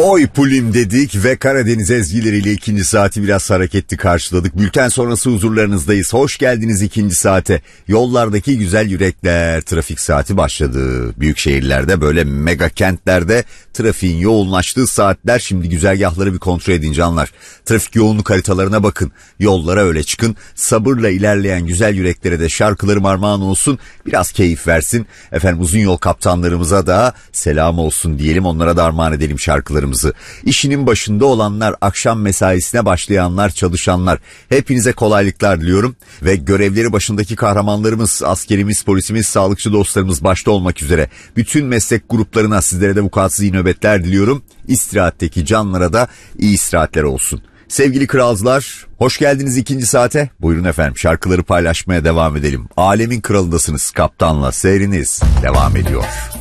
Oy pulim dedik ve Karadeniz ezgileriyle ikinci saati biraz hareketli karşıladık. Bülten sonrası huzurlarınızdayız. Hoş geldiniz ikinci saate. Yollardaki güzel yürekler, trafik saati başladı. Büyük şehirlerde, böyle mega kentlerde trafiğin yoğunlaştığı saatler. Şimdi güzergahları bir kontrol edin canlar. Trafik yoğunluk haritalarına bakın. Yollara öyle çıkın. Sabırla ilerleyen güzel yüreklere de şarkılarım armağan olsun. Biraz keyif versin. Efendim uzun yol kaptanlarımıza da selam olsun diyelim. Onlara da armağan edelim şarkılarımızı. İşinin başında olanlar, akşam mesaisine başlayanlar, çalışanlar, hepinize kolaylıklar diliyorum. Ve görevleri başındaki kahramanlarımız, askerimiz, polisimiz, sağlıkçı dostlarımız başta olmak üzere bütün meslek gruplarına sizlere de vukuatsız iyi nöbetler diliyorum. İstirahatteki canlara da iyi istirahatler olsun. Sevgili kralcılar, hoş geldiniz ikinci saate. Buyurun efendim, şarkıları paylaşmaya devam edelim. Alemin kralındasınız, kaptanla seyriniz devam ediyor.